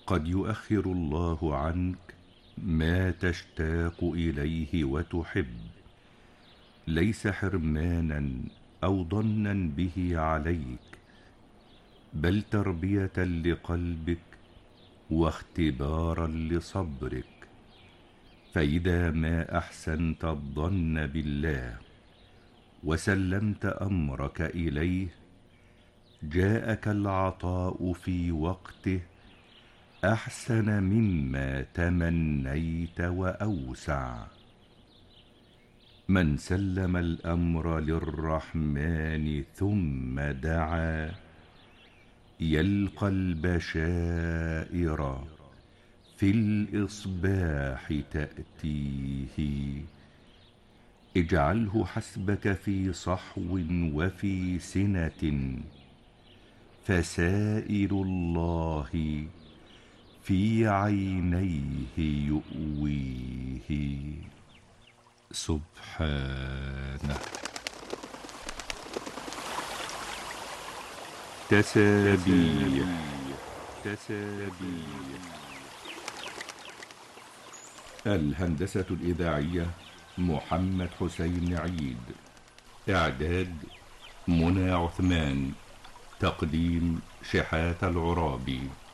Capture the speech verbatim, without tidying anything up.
قد يؤخر الله عنك ما تشتاق إليه وتحب، ليس حرمانا أو ضنا به عليك، بل تربية لقلبك واختبارا لصبرك. فإذا ما أحسنت الظن بالله وسلمت أمرك إليه، جاءك العطاء في وقته أحسن مما تمنيت وأوسع. من سلم الأمر للرحمن ثم دعا، يلقى البشائر في الإصباح تأتيه. اجعله حسبك في صحو وفي سنة، فسائر الله في عينيه يؤويه سبحانه. تسابيح. تسابيح. الهندسة الإذاعية محمد حسين عيد. إعداد منى عثمان. تقديم شحات العرابي.